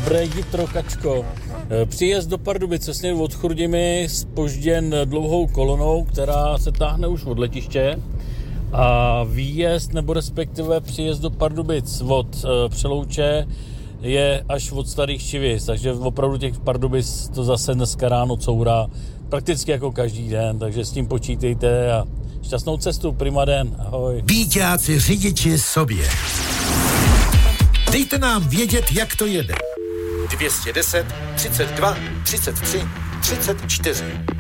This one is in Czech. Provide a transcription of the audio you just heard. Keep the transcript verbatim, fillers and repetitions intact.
Dobré jitro, Kačko. Příjezd do Pardubic cestně od Chrudimi zpožděn dlouhou kolonou, která se táhne už od letiště. A výjezd nebo respektive příjezd do Pardubic od e, Přelouče je až od Starých Čivic, takže opravdu těch Pardubic to zase dneska ráno courá prakticky jako každý den, takže s tím počítejte a šťastnou cestu, prima den, ahoj. Víťáci řidiči sobě. Dejte nám vědět, jak to jede. dvě stě deset, třicet dva, třicet tři, třicet čtyři.